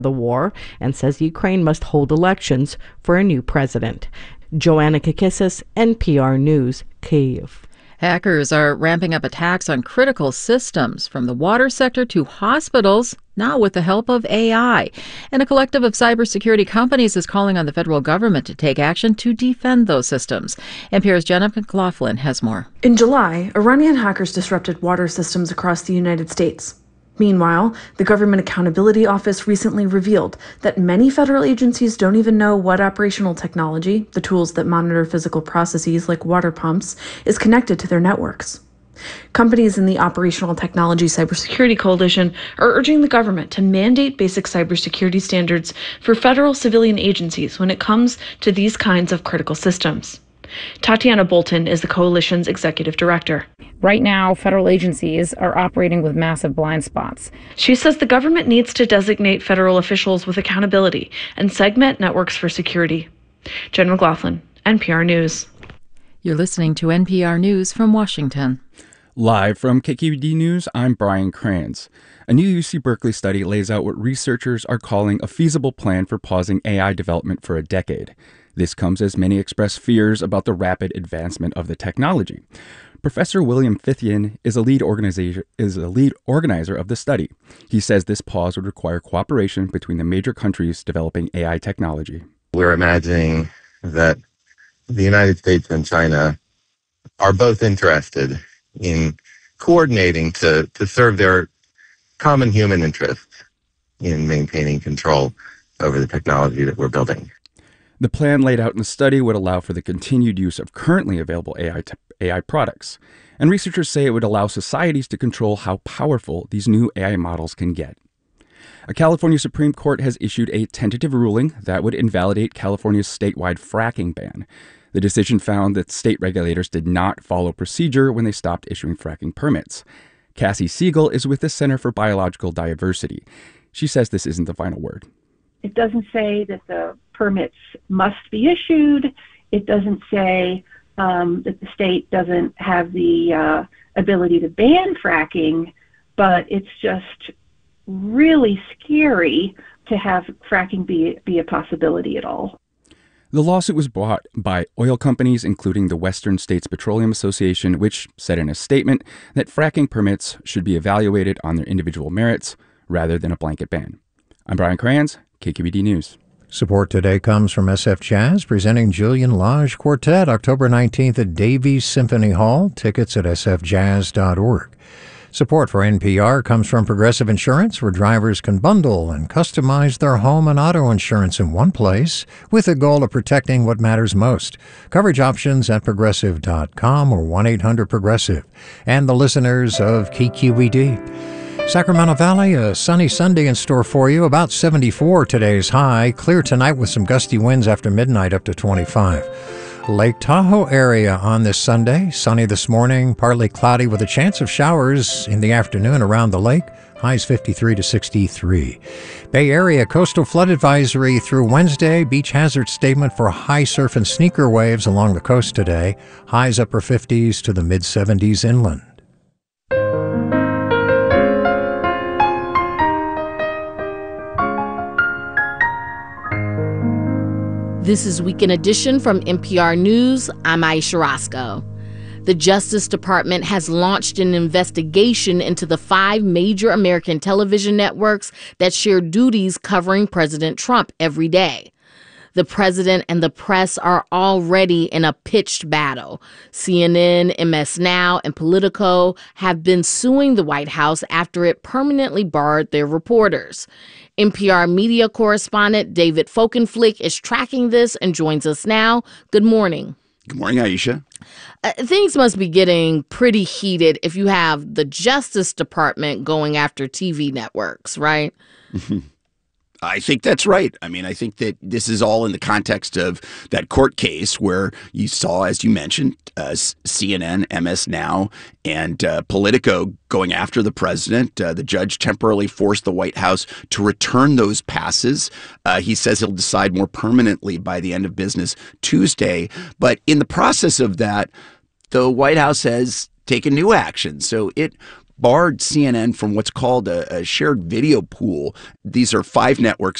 the war and says Ukraine must hold elections for a new president. Joanna Kakissis, NPR News, Kyiv. Hackers are ramping up attacks on critical systems, from the water sector to hospitals, now with the help of AI. And a collective of cybersecurity companies is calling on the federal government to take action to defend those systems. NPR's Jenna McLaughlin has more. In July, Iranian hackers disrupted water systems across the United States. Meanwhile, the Government Accountability Office recently revealed that many federal agencies don't even know what operational technology, the tools that monitor physical processes like water pumps, is connected to their networks. Companies in the Operational Technology Cybersecurity Coalition are urging the government to mandate basic cybersecurity standards for federal civilian agencies when it comes to these kinds of critical systems. Tatiana Bolton is the coalition's executive director. Right now, federal agencies are operating with massive blind spots. She says the government needs to designate federal officials with accountability and segment networks for security. Jen McLaughlin, NPR News. You're listening to NPR News from Washington. Live from KQED News, I'm Brian Kranz. A new UC Berkeley study lays out what researchers are calling a feasible plan for pausing AI development for a decade. This comes as many express fears about the rapid advancement of the technology. Professor William Fithian is a lead organizer of the study. He says this pause would require cooperation between the major countries developing AI technology. We're imagining that the United States and China are both interested in coordinating to serve their common human interests in maintaining control over the technology that we're building. The plan laid out in the study would allow for the continued use of currently available AI products, and researchers say it would allow societies to control how powerful these new AI models can get. A California Supreme Court has issued a tentative ruling that would invalidate California's statewide fracking ban. The decision found that state regulators did not follow procedure when they stopped issuing fracking permits. Cassie Siegel is with the Center for Biological Diversity. She says this isn't the final word. It doesn't say that the permits must be issued. It doesn't say that the state doesn't have the ability to ban fracking, but it's just really scary to have fracking be a possibility at all. The lawsuit was brought by oil companies, including the Western States Petroleum Association, which said in a statement that fracking permits should be evaluated on their individual merits rather than a blanket ban. I'm Brian Kranz, KQED News. Support today comes from SF Jazz, presenting Julian Lage Quartet, October 19th at Davies Symphony Hall. Tickets at sfjazz.org. Support for NPR comes from Progressive Insurance, where drivers can bundle and customize their home and auto insurance in one place with the goal of protecting what matters most. Coverage options at progressive.com or 1-800-PROGRESSIVE. And the listeners of KQED. Sacramento Valley, a sunny Sunday in store for you. About 74 today's high. Clear tonight with some gusty winds after midnight up to 25. Lake Tahoe area on this Sunday. Sunny this morning, partly cloudy with a chance of showers in the afternoon around the lake. Highs 53 to 63. Bay Area coastal flood advisory through Wednesday. Beach hazard statement for high surf and sneaker waves along the coast today. Highs upper 50s to the mid 70s inland. This is Weekend Edition from NPR News. I'm Aisha Roscoe. The Justice Department has launched an investigation into the 5 major American television networks that share duties covering President Trump every day. The president and the press are already in a pitched battle. CNN, MS Now, and Politico have been suing the White House after it permanently barred their reporters. NPR media correspondent David Folkenflik is tracking this and joins us now. Good morning. Good morning, Aisha. Things must be getting pretty heated if you have the Justice Department going after TV networks, right? I think that's right. I mean, I think that this is all in the context of that court case where you saw, as you mentioned, CNN, MS Now, and Politico going after the president. The judge temporarily forced the White House to return those passes. He says he'll decide more permanently by the end of business Tuesday. But in the process of that, the White House has taken new action. So it barred CNN from what's called a shared video pool. These are 5 networks